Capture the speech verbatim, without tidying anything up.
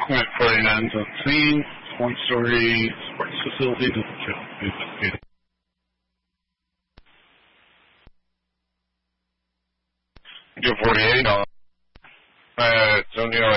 Alright, forty-nine's on scene. One-story sports facility doesn't show. Investigated. Two forty-eight on uh, Zone